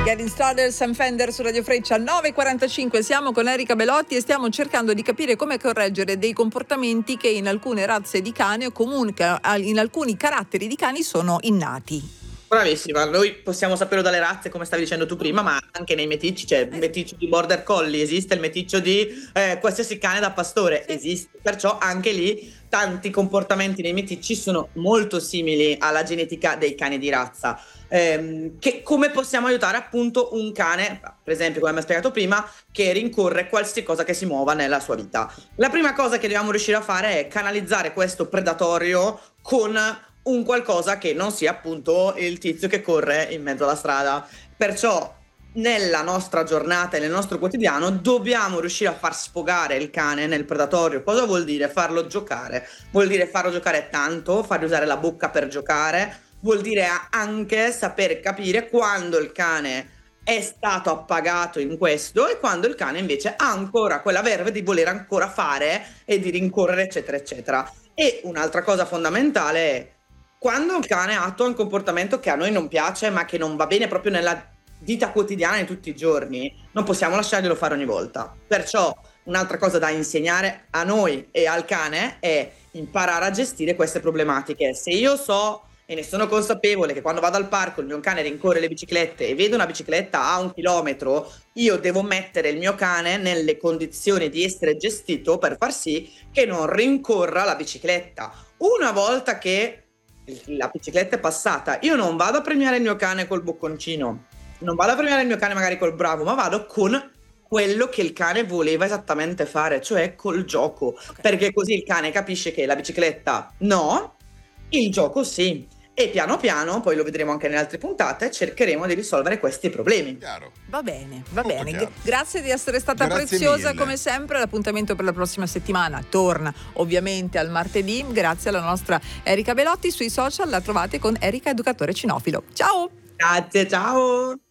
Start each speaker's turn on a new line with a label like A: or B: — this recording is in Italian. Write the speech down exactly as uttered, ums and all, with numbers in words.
A: Getting Started, Sam Fender su Radio Freccia. Nove e quarantacinque, siamo con Erika Belotti e stiamo cercando di capire come correggere dei comportamenti che in alcune razze di cane o comunque in alcuni caratteri di cani sono innati.
B: Bravissima, noi possiamo saperlo dalle razze, come stavi dicendo tu prima, ma anche nei meticci, c'è il meticcio di border collie, esiste il meticcio di eh, qualsiasi cane da pastore, esiste, perciò anche lì tanti comportamenti nei meticci sono molto simili alla genetica dei cani di razza. Ehm, che come possiamo aiutare appunto un cane, per esempio come abbiamo spiegato prima, che rincorre qualsiasi cosa che si muova nella sua vita? La prima cosa che dobbiamo riuscire a fare è canalizzare questo predatorio con un qualcosa che non sia appunto il tizio che corre in mezzo alla strada. Perciò nella nostra giornata e nel nostro quotidiano dobbiamo riuscire a far sfogare il cane nel predatorio. Cosa vuol dire? Farlo giocare. Vuol dire farlo giocare tanto, fargli usare la bocca per giocare. Vuol dire anche saper capire quando il cane è stato appagato in questo e quando il cane invece ha ancora quella verve di voler ancora fare e di rincorrere eccetera eccetera. E un'altra cosa fondamentale è quando un cane attua un comportamento che a noi non piace ma che non va bene proprio nella vita quotidiana di tutti i giorni, non possiamo lasciarglielo fare ogni volta. Perciò un'altra cosa da insegnare a noi e al cane è imparare a gestire queste problematiche. Se io so e ne sono consapevole che quando vado al parco il mio cane rincorre le biciclette e vedo una bicicletta a un chilometro, io devo mettere il mio cane nelle condizioni di essere gestito per far sì che non rincorra la bicicletta. Una volta che la bicicletta è passata, io non vado a premiare il mio cane col bocconcino, non vado a premiare il mio cane magari col bravo, ma vado con quello che il cane voleva esattamente fare, cioè col gioco, okay. Perché così il cane capisce che la bicicletta no, il gioco sì. E piano piano, poi lo vedremo anche nelle altre puntate, cercheremo di risolvere questi problemi.
A: Chiaro. Va bene, va
C: Molto
A: bene.
C: chiaro.
A: Grazie di essere stata
C: Grazie
A: preziosa
C: mille.
A: come sempre. L'appuntamento per la prossima settimana torna ovviamente al martedì. Grazie alla nostra Erika Belotti. Sui social la trovate con Erika Educatore Cinofilo. Ciao!
B: Grazie, ciao!